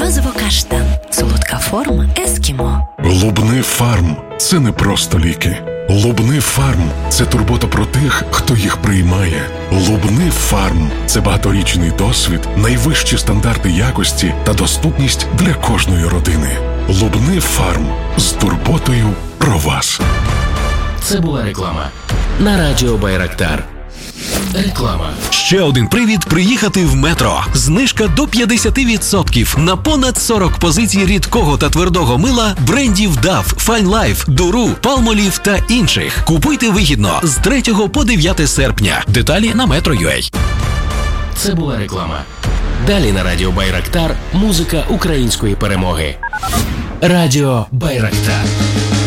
Морозиво-каштан. Солодка форма ескімо. Лубни Фарм – це не просто ліки. Лубни Фарм – це турбота про тих, хто їх приймає. Лубни Фарм – це багаторічний досвід, найвищі стандарти якості та доступність для кожної родини. Лубни Фарм – з турботою про вас. Це була реклама на радіо Байрактар. Реклама. Ще один привід приїхати в Метро. Знижка до 50% на понад 40 позицій рідкого та твердого мила брендів DAF, Fine Life, Duru, Palmolive та інших. Купуйте вигідно з 3 по 9 серпня. Деталі на Metro.ua. Це була реклама. Далі на радіо Байрактар музика української перемоги. Радіо Байрактар.